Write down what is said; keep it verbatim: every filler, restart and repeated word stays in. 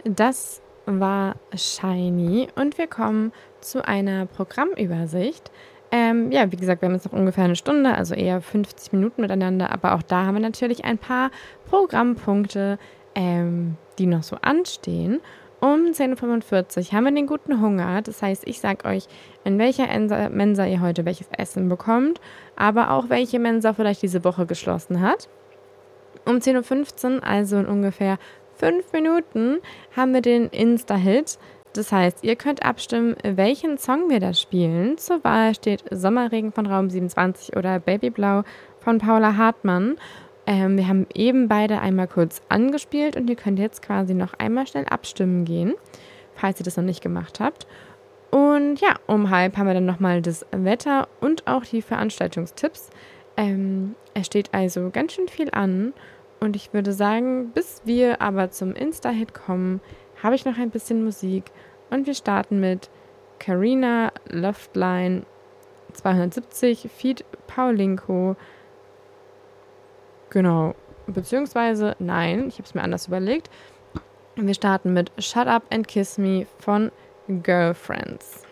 Das war Shiny und wir kommen zu einer Programmübersicht. Ähm, ja, wie gesagt, wir haben jetzt noch ungefähr eine Stunde, also eher fünfzig Minuten miteinander, aber auch da haben wir natürlich ein paar Programmpunkte, ähm, die noch so anstehen. Um zehn Uhr fünfundvierzig haben wir den guten Hunger. Das heißt, ich sage euch, in welcher Ensa- Mensa ihr heute welches Essen bekommt, aber auch welche Mensa vielleicht diese Woche geschlossen hat. Um zehn Uhr fünfzehn, also in ungefähr fünf Minuten, haben wir den Insta-Hit. Das heißt, ihr könnt abstimmen, welchen Song wir da spielen. Zur Wahl steht Sommerregen von Raum siebenundzwanzig oder Babyblau von Paula Hartmann. Ähm, wir haben eben beide einmal kurz angespielt und ihr könnt jetzt quasi noch einmal schnell abstimmen gehen, falls ihr das noch nicht gemacht habt. Und ja, um halb haben wir dann nochmal das Wetter und auch die Veranstaltungstipps. Ähm, es steht also ganz schön viel an. Und ich würde sagen, bis wir aber zum Insta-Hit kommen, habe ich noch ein bisschen Musik. Und wir starten mit Carina Loftline zweihundertsiebzig, Feat. Paulinko. Genau, beziehungsweise, nein, ich habe es mir anders überlegt. Wir starten mit Shut Up and Kiss Me von Girlfriends.